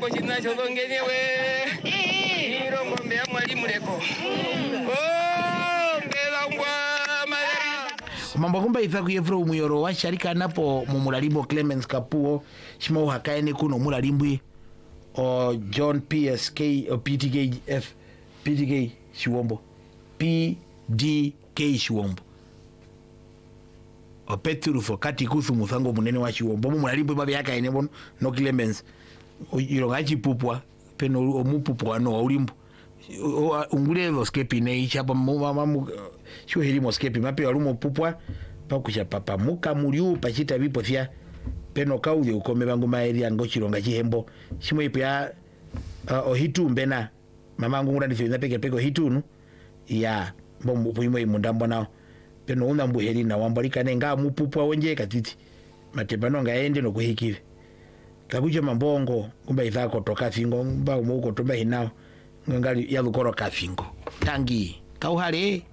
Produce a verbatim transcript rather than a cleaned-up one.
chako china chodongenyewe iro ngombe ya mwalimu leko oh mbelangwa malari mambo kumba ithaku yefro umuyoro wa sharika napo mumulalimbo Clemens Kapuo shimo hakaene kuno mulalimbwi o John P S K o P T K F P T K Shiwombo P D K Shiwombo o Petru fokati kusu musango munene wa Shiwombo mumulalimbo babe yakaene bono no Clemens irongachi pupwa peno omupupwa no ulimbo ungule lo skepi ne chapa mama sho helimo skepi mape walumo pupwa pakusha papa muka muliu pachita bipo thia peno kauli ukome bangu maeri ango chironga chihembo shimo ipya uh, ohitu mbena mama ngura ndifina peke peke hitunu ya bombo puimo imundambo nao peno una mbuheri na wambalika nenga mupupwa wenje katiti matebano ngaende no kuhikive kabuja mambongo kumba ithako toka fingo mba umuko tumba hinao ngali yalukoro kafingo tangi kauhale